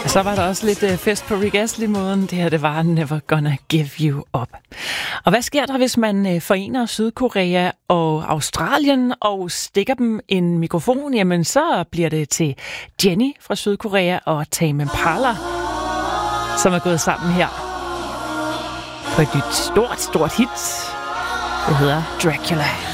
Så var der også lidt fest på Rick Astley-måden. Det her, det var Never Gonna Give You Up. Og hvad sker der, hvis man forener Sydkorea og Australien og stikker dem en mikrofon? Jamen, så bliver det til Jenny fra Sydkorea og Tame Impala, som er gået sammen her på et nyt stort hit. Det hedder Dracula.